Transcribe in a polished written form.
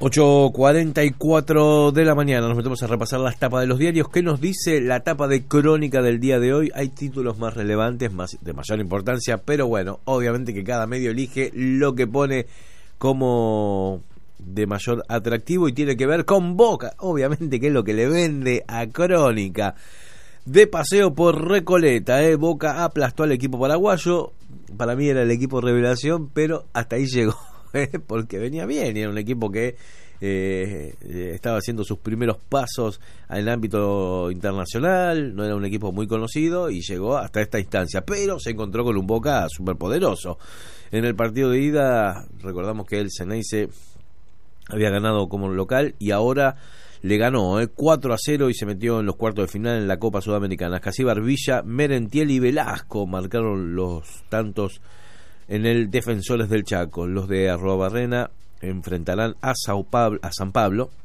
8:44 de la mañana, nos metemos a repasar las tapas de los diarios. ¿Qué nos dice la tapa de Crónica del día de hoy? Hay títulos más relevantes, de mayor importancia, pero bueno, obviamente que cada medio elige lo que pone como de mayor atractivo y tiene que ver con Boca, obviamente, que es lo que le vende a Crónica. De paseo por Recoleta, Boca aplastó al equipo paraguayo. Para mí era el equipo revelación, pero hasta ahí llegó, porque venía bien, y era un equipo que estaba haciendo sus primeros pasos en el ámbito internacional, no era un equipo muy conocido y llegó hasta esta instancia, pero se encontró con un Boca superpoderoso. En el partido de ida, recordamos que el Ceneice había ganado como local y ahora le ganó 4-0 y se metió en los cuartos de final en la Copa Sudamericana. Casíbar, Villa, Merentiel y Velasco marcaron los tantos en el Defensores del Chaco. Los de Arrobarrena enfrentarán a San Pablo